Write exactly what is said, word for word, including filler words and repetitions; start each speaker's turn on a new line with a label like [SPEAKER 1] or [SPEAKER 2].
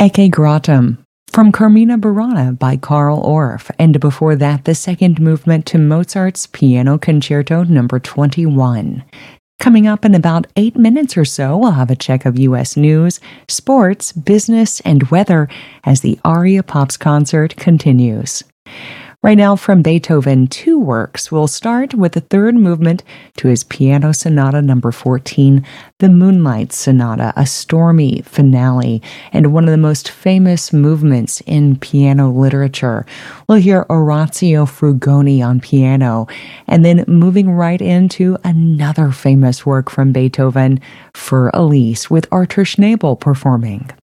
[SPEAKER 1] Ecce Gratum from Carmina Burana by Carl Orff, and before that, the second movement to Mozart's Piano Concerto number twenty-one. Coming up in about eight minutes or so, we'll have a check of U S news, sports, business, and weather as the Aria Pops concert continues. Right now, from Beethoven, two works. We'll start with the third movement to his Piano Sonata number fourteen, the Moonlight Sonata, a stormy finale, and one of the most famous movements in piano literature. We'll hear Orazio Frugoni on piano, and then moving right into another famous work from Beethoven, Für Elise, with Arthur Schnabel performing.